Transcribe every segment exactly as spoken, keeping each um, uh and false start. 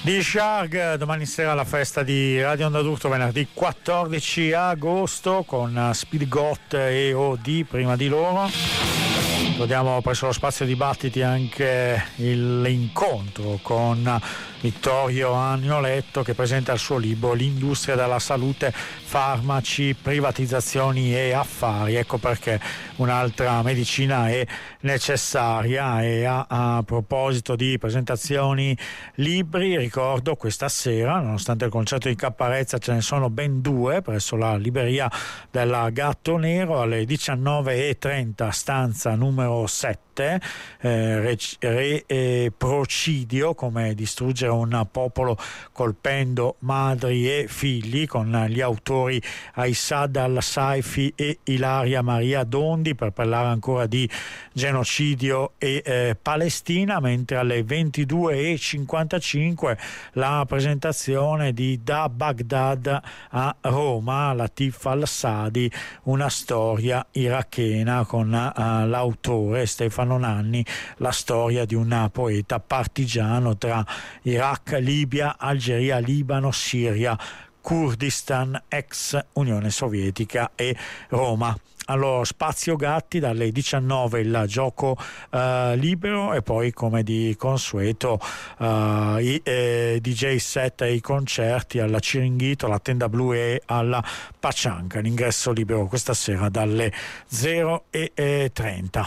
Di Shark, domani sera la festa di Radio Onda d'Urto, venerdì quattordici agosto, con Speed Got e O D prima di loro. Ricordiamo presso lo spazio dibattiti anche l'incontro con Vittorio Agnoletto, che presenta il suo libro L'industria della salute, farmaci, privatizzazioni e affari. Ecco perché un'altra medicina è necessaria. E a, a proposito di presentazioni libri, ricordo questa sera, nonostante il concerto di Caparezza, ce ne sono ben due presso la libreria del Gatto Nero alle diciannove e trenta, stanza numero sette, eh, re, re, eh, Procidio, come distruggere un popolo colpendo madri e figli, con gli autori Aissad Al-Saifi e Ilaria Maria Dondi, per parlare ancora di genocidio e eh, Palestina, mentre alle ventidue e cinquantacinque la presentazione di Da Baghdad a Roma, Latif Al-Sadi, una storia irachena, con uh, l'autore Stefano Nanni, la storia di un poeta partigiano tra Iraq, Libia, Algeria, Libano, Siria, Kurdistan, ex Unione Sovietica e Roma. Allora, spazio gatti dalle diciannove il gioco uh, libero, e poi, come di consueto, uh, i eh, D J set e i concerti alla Ciringhito, alla Tenda Blu e alla Pacianca. L'ingresso libero questa sera dalle zero e trenta.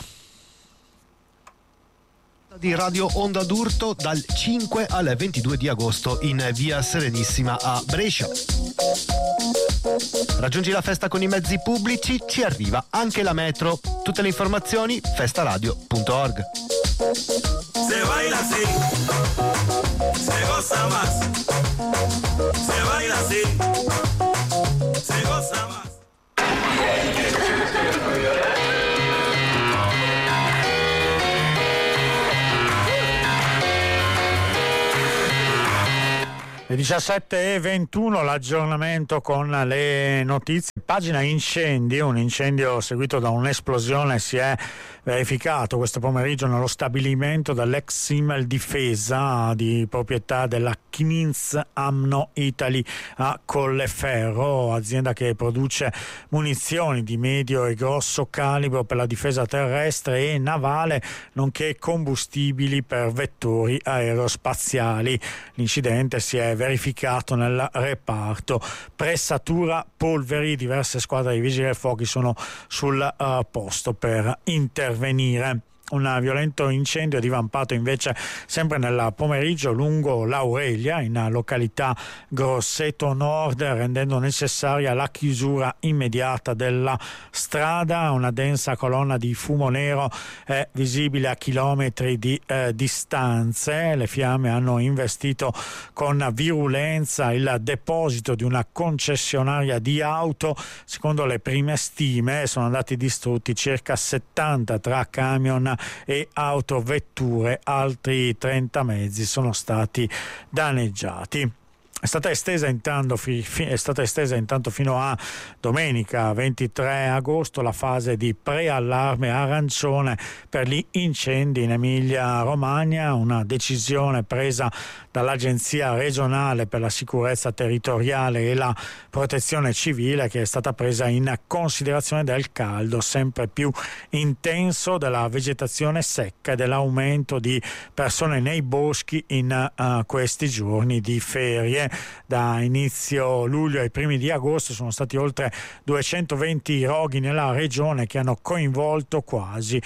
Di Radio Onda d'Urto dal cinque al ventidue di agosto in via Serenissima a Brescia. Raggiungi la festa con i mezzi pubblici, ci arriva anche la metro. Tutte le informazioni festaradio punto org. Se baila así, se goza más. Se baila así, se goza más. Le diciassette e ventuno, l'aggiornamento con le notizie. Pagina incendi, un incendio seguito da un'esplosione si è verificato questo pomeriggio nello stabilimento dell'ex Simel Difesa, di proprietà della Kmins Amno Italy a Colleferro, azienda che produce munizioni di medio e grosso calibro per la difesa terrestre e navale, nonché combustibili per vettori aerospaziali. L'incidente si è verificato nel reparto pressatura polveri. Diverse squadre di vigili del fuoco sono sul uh, posto per intervenire. Un violento incendio è divampato invece sempre nel pomeriggio lungo l'Aurelia, in località Grosseto Nord, rendendo necessaria la chiusura immediata della strada. Una densa colonna di fumo nero è visibile a chilometri di eh, distanze. Le fiamme hanno investito con virulenza il deposito di una concessionaria di auto. Secondo le prime stime sono andati distrutti circa settanta tra camion e autovetture, altri trenta mezzi sono stati danneggiati. È stata estesa intanto, è stata estesa intanto fino a domenica ventitré agosto la fase di preallarme arancione per gli incendi in Emilia Romagna, una decisione presa dall'Agenzia regionale per la sicurezza territoriale e la protezione civile, che è stata presa in considerazione del caldo sempre più intenso, della vegetazione secca e dell'aumento di persone nei boschi in uh, questi giorni di ferie. Da inizio luglio ai primi di agosto sono stati oltre duecentoventi roghi nella regione, che hanno coinvolto quasi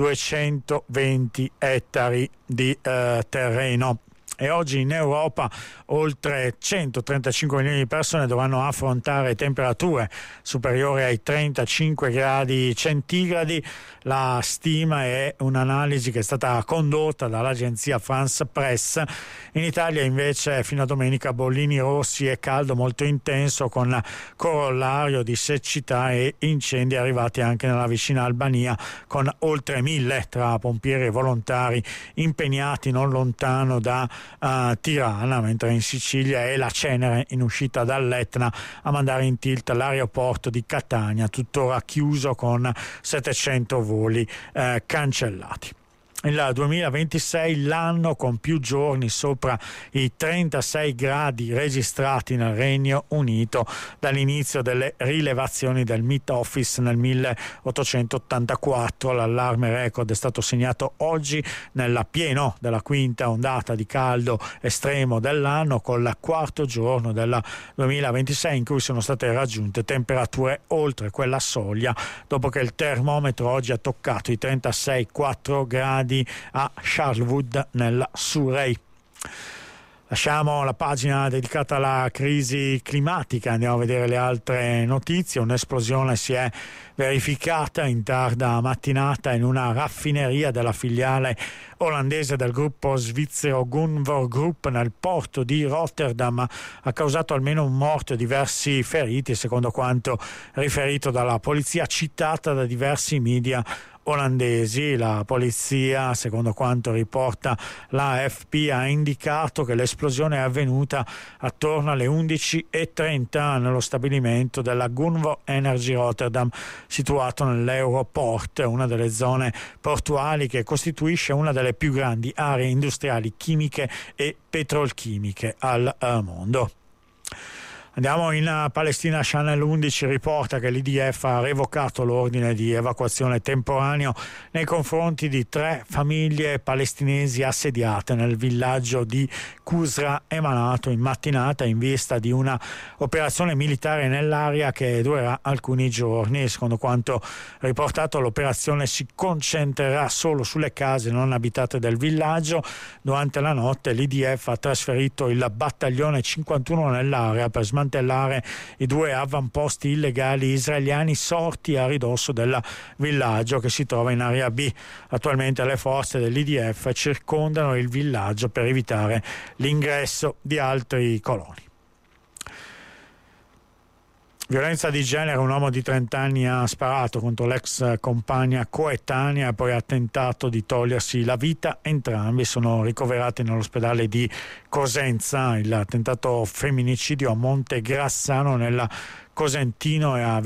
duecentoventi ettari di eh, terreno. E oggi in Europa oltre centotrentacinque milioni di persone dovranno affrontare temperature superiori ai trentacinque gradi centigradi. La stima è un'analisi che è stata condotta dall'agenzia France Press. In Italia invece fino a domenica bollini rossi e caldo molto intenso, con corollario di siccità e incendi arrivati anche nella vicina Albania, con oltre mille tra pompieri e volontari impegnati non lontano da uh, Tirana, mentre in Sicilia è la cenere in uscita dall'Etna a mandare in tilt l'aeroporto di Catania, tuttora chiuso con settecento voli eh, cancellati. il duemilaventisei l'anno con più giorni sopra i trentasei gradi registrati nel Regno Unito dall'inizio delle rilevazioni del Met Office nel milleottocentottantaquattro. L'allarme record è stato segnato oggi nella pieno della quinta ondata di caldo estremo dell'anno, con il quarto giorno del duemilaventisei in cui sono state raggiunte temperature oltre quella soglia, dopo che il termometro oggi ha toccato i trentasei virgola quattro gradi a Charlwood nel Surrey. Lasciamo la pagina dedicata alla crisi climatica, andiamo a vedere le altre notizie. Un'esplosione si è verificata in tarda mattinata in una raffineria della filiale olandese del gruppo svizzero Gunvor Group nel porto di Rotterdam. Ha causato almeno un morto e diversi feriti, secondo quanto riferito dalla polizia citata da diversi media olandesi. La polizia, secondo quanto riporta l'A F P, ha indicato che l'esplosione è avvenuta attorno alle undici e trenta nello stabilimento della Gunvor Energy Rotterdam, situato nell'Europort, una delle zone portuali che costituisce una delle più grandi aree industriali chimiche e petrolchimiche al mondo. Andiamo in Palestina. Channel undici riporta che l'I D F ha revocato l'ordine di evacuazione temporaneo nei confronti di tre famiglie palestinesi assediate nel villaggio di Qusra, emanato in mattinata in vista di una operazione militare nell'area che durerà alcuni giorni. Secondo quanto riportato, l'operazione si concentrerà solo sulle case non abitate del villaggio. Durante la notte l'I D F ha trasferito il battaglione cinquantuno nell'area per smantellare i due avamposti illegali israeliani sorti a ridosso del villaggio, che si trova in area B. Attualmente le forze dell'I D F circondano il villaggio per evitare l'ingresso di altri coloni. Violenza di genere: un uomo di trenta anni ha sparato contro l'ex compagna coetanea e poi ha tentato di togliersi la vita. Entrambi sono ricoverati nell'ospedale di Cosenza. Il tentato femminicidio a Montegrassano nel Cosentino è